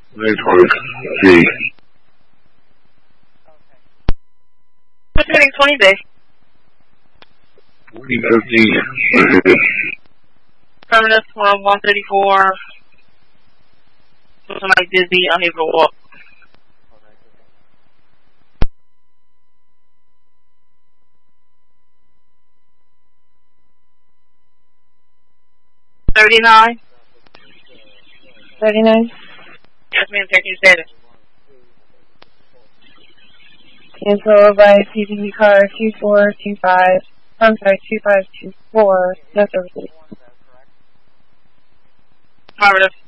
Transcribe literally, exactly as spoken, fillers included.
twenty-three. Turning twenty base. twenty fifty. Terminus from one thirty-four. Somebody dizzy, unable to walk. Thirty-nine. Thirty-nine. Yes, ma'am. Thirty-seven. Cancel by P P D car two four two five. I'm sorry, two five two four. No services. Affirmative.